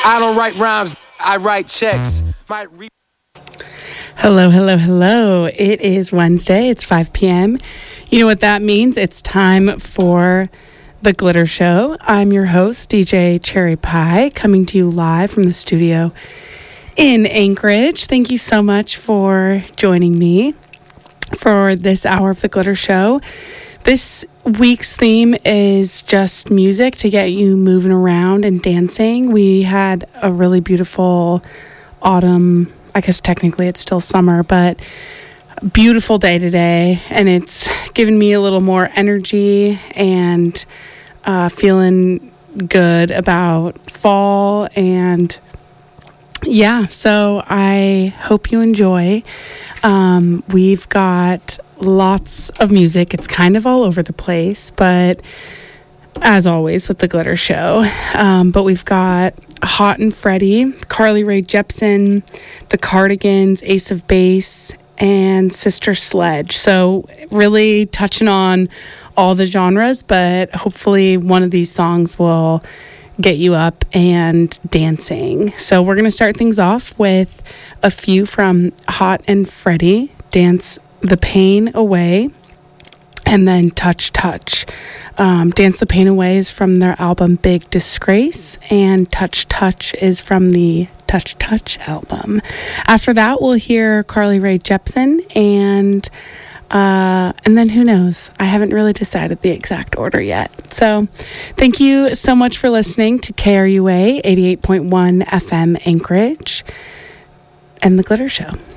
I don't write rhymes, I write checks. Hello, hello, hello. It is Wednesday. It's 5 p.m. You know what that means? It's time for The Glitter Show. I'm your host, DJ Cherry Pie, coming to you live from the studio in Anchorage. Thank you so much for joining me for this hour of The Glitter Show. This week's theme is just music to get you moving around and dancing. We had a really beautiful autumn. I guess technically it's still summer, but beautiful day today, and it's given me a little more energy and feeling good about fall. And yeah, so I hope you enjoy. We've got lots of music. It's kind of all over the place, but as always with the Glitter Show. But we've got Hot and Freddie, Carly Rae Jepsen, The Cardigans, Ace of Base, and Sister Sledge. So really touching on all the genres, but hopefully one of these songs will get you up and dancing. So we're going to start things off with a few from Hot and Freddie, Dance the Pain Away, and then Touch Touch. Dance the Pain Away is from their album Big Disgrace, and Touch Touch is from the Touch Touch album. After that, we'll hear Carly Rae Jepsen, and then who knows? I haven't really decided the exact order yet. So thank you so much for listening to KRUA 88.1 FM Anchorage and The Glitter Show.